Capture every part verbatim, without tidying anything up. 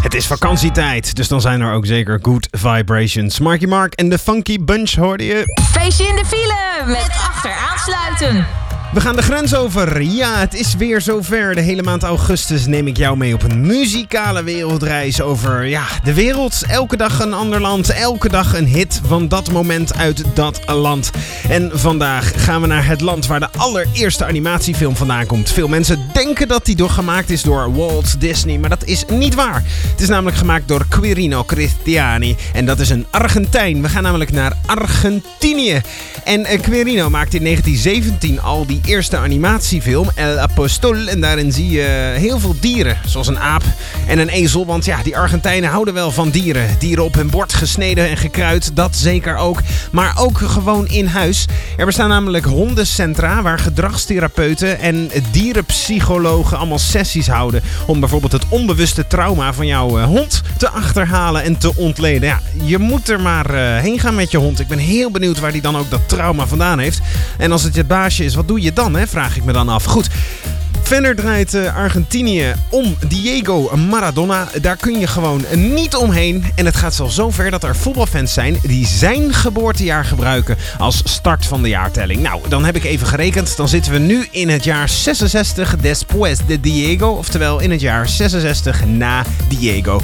Het is vakantietijd, dus dan zijn er ook zeker good vibrations. Marky Mark en de Funky Bunch hoorde je. Feestje in de file met achteraansluiten. We gaan de grens over. Ja, het is weer zover. De hele maand augustus neem ik jou mee op een muzikale wereldreis over ja, de wereld. Elke dag een ander land. Elke dag een hit van dat moment uit dat land. En vandaag gaan we naar het land waar de allereerste animatiefilm vandaan komt. Veel mensen denken dat die door gemaakt is door Walt Disney, maar dat is niet waar. Het is namelijk gemaakt door Quirino Cristiani. En dat is een Argentijn. We gaan namelijk naar Argentinië. En uh, Quirino maakte in negentien zeventien al die eerste animatiefilm El Apostol. En daarin zie je heel veel dieren, zoals een aap en een ezel. Want ja, die Argentijnen houden wel van dieren. Dieren op hun bord gesneden en gekruid, dat zeker ook. Maar ook gewoon in huis. Er bestaan namelijk hondencentra waar gedragstherapeuten en dierenpsychologen allemaal sessies houden om bijvoorbeeld het onbewuste trauma van jouw hond te achterhalen en te ontleden. Ja, je moet er maar uh, heen gaan met je hond. Ik ben heel benieuwd waar die dan ook dat trauma vandaan heeft. En als het je baasje is, wat doe je dan, hè? Vraag ik me dan af. Goed. Verder draait uh, Argentinië om Diego Maradona. Daar kun je gewoon niet omheen. En het gaat zelfs zo ver dat er voetbalfans zijn die zijn geboortejaar gebruiken als start van de jaartelling. Nou, dan heb ik even gerekend. Dan zitten we nu in het jaar zesenzestig después de Diego. Oftewel in het jaar zesenzestig na Diego.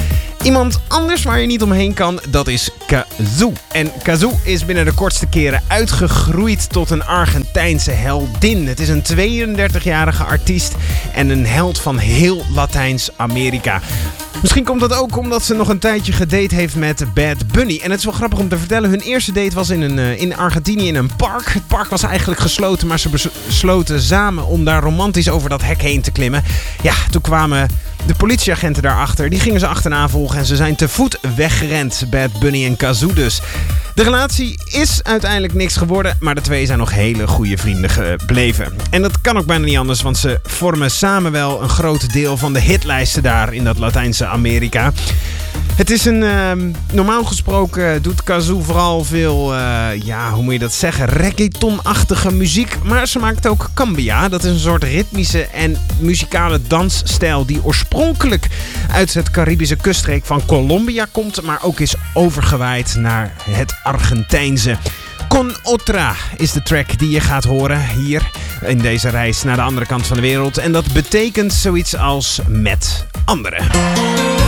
Iemand anders waar je niet omheen kan, dat is Kazoo. En Kazoo is binnen de kortste keren uitgegroeid tot een Argentijnse heldin. Het is een tweeëndertigjarige artiest en een held van heel Latijns-Amerika. Misschien komt dat ook omdat ze nog een tijdje gedate heeft met Bad Bunny. En het is wel grappig om te vertellen, hun eerste date was in, een, in Argentinië in een park. Het park was eigenlijk gesloten, maar ze besloten samen om daar romantisch over dat hek heen te klimmen. Ja, toen kwamen de politieagenten daarachter. Die gingen ze achterna volgen en ze zijn te voet weggerend. Bad Bunny en Kazoo dus. De relatie is uiteindelijk niks geworden, maar de twee zijn nog hele goede vrienden gebleven. En dat kan ook bijna niet anders, want ze vormen samen wel een groot deel van de hitlijsten daar in dat Latijnse Amerika. Het is een, uh, normaal gesproken doet Kazoo vooral veel, uh, ja, hoe moet je dat zeggen, reggaeton-achtige muziek. Maar ze maakt ook cambia. Dat is een soort ritmische en muzikale dansstijl die oorspronkelijk uit het Caribische kuststreek van Colombia komt, maar ook is overgewaaid naar het Argentijnse. Con Otra is de track die je gaat horen hier in deze reis naar de andere kant van de wereld. En dat betekent zoiets als met anderen.